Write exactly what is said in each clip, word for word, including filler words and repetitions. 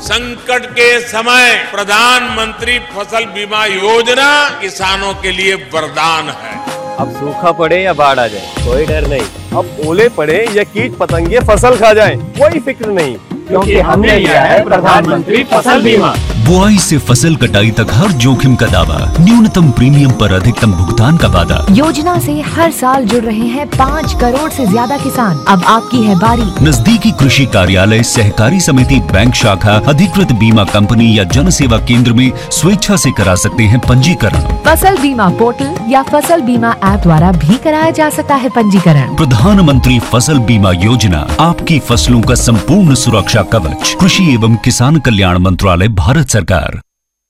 संकट के समय प्रधानमंत्री फसल बीमा योजना किसानों के लिए वरदान है। अब सूखा पड़े या बाढ़ आ जाए कोई डर नहीं। अब ओले पड़े या कीट पतंगे फसल खा जाए कोई फिक्र नहीं, क्योंकि हमने लिया है प्रधानमंत्री फसल बीमा। बुआई से फसल कटाई तक हर जोखिम का दावा, न्यूनतम प्रीमियम पर अधिकतम भुगतान का वादा। योजना से हर साल जुड़ रहे हैं पाँच करोड़ से ज्यादा किसान। अब आपकी है बारी। नजदीकी कृषि कार्यालय, सहकारी समिति, बैंक शाखा, अधिकृत बीमा कंपनी या जन सेवा केंद्र में स्वेच्छा से करा सकते हैं पंजीकरण। फसल बीमा पोर्टल या फसल बीमा ऐप द्वारा भी कराया जा सकता है पंजीकरण। प्रधानमंत्री फसल बीमा योजना, आपकी फसलों का संपूर्ण सुरक्षा कवच। कृषि एवं किसान कल्याण मंत्रालय, भारत सरकार।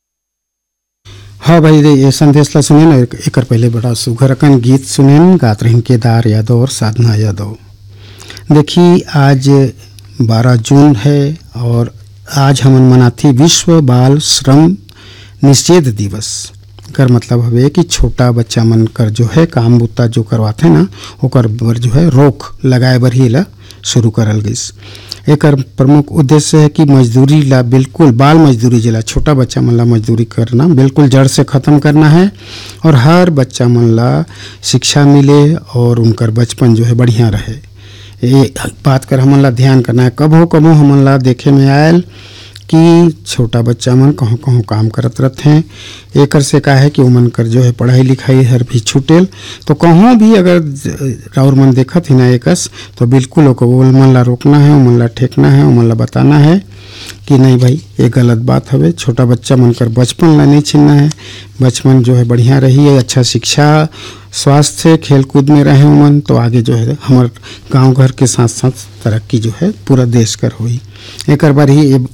हाँ भाई, ये संदेश ला सुने ना, एक पहले बड़ा सुघरकन गीत सुने गात रही केदार यादव और साधना यादव। देखिए आज बारह जून है और आज हमन मनाती विश्व बाल श्रम निषेध दिवस। कर मतलब हवे कि छोटा बच्चा मन कर जो है काम बुत्ता जो करवाते ना ओकर बर जो है रोक लगाए बर ही ला शुरू करल गइस। एकर प्रमुख उद्देश्य है कि मजदूरी ला बिल्कुल बाल मजदूरी जिला छोटा बच्चा मन ला मजदूरी करना बिल्कुल जड़ से ख़त्म करना है और हर बच्चा मन ला शिक्षा मिले और उनकर बचपन जो है बढ़िया रहे। ये बात कर हमन ला ध्यान करना है। कब हो कब हो हमन ला देखे में आयल कि छोटा बच्चा मन कहूँ कहूँ काम करत रहते हैं। एकर से का है कि उमन कर जो है पढ़ाई लिखाई हर भी छूटेल, तो कहूँ भी अगर और मन देखत ही ना एकस तो बिल्कुल उमन ला रोकना है, उमन ला ठेकना है, उमन ला बताना है कि नहीं भाई ये गलत बात हवे। छोटा बच्चा मन कर बचपन ला नहीं छीनना है। बचपन जो है बढ़िया रही है, अच्छा शिक्षा स्वास्थ्य खेल कूद में रहे उमन तो आगे जो है हमारे गांव घर के साथ साथ तरक्की जो है पूरा देश कर हुई। एक बार ही